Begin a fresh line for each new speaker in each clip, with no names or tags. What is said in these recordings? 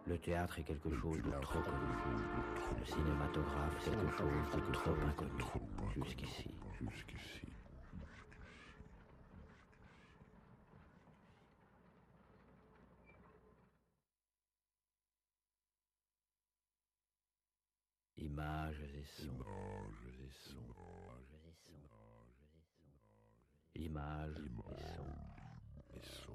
Le théâtre est quelque chose de trop connu. Le cinématographe quelque chose de trop inconnu. Jusqu'ici. Images et sons. Images et sons.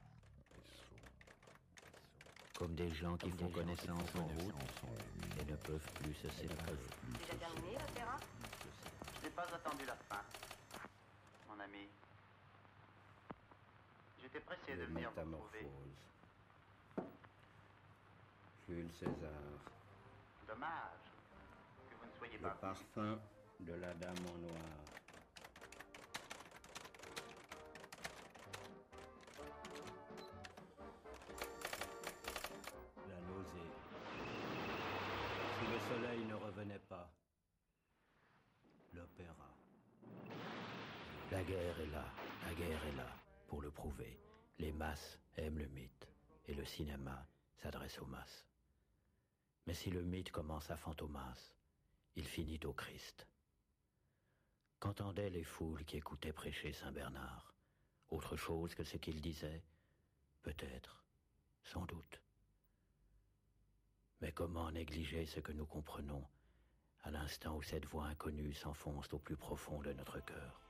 Comme des gens qui font connaissance en route et ne peuvent plus se séparer.
Déjà terminé l'opéra?
Je n'ai pas attendu la fin, mon ami. J'étais pressé de venir vous retrouver.
Jules César.
Dommage que vous ne soyez
Le
pas
parfum de la dame en noir. La nausée. Si le soleil ne revenait pas. L'opéra. La guerre est là, pour le prouver. Les masses aiment le mythe, et le cinéma s'adresse aux masses. Mais si le mythe commence à Fantomas, il finit au Christ. Qu'entendaient les foules qui écoutaient prêcher Saint Bernard? Autre chose que ce qu'il disait? Peut-être, sans doute. Mais comment négliger ce que nous comprenons à l'instant où cette voix inconnue s'enfonce au plus profond de notre cœur?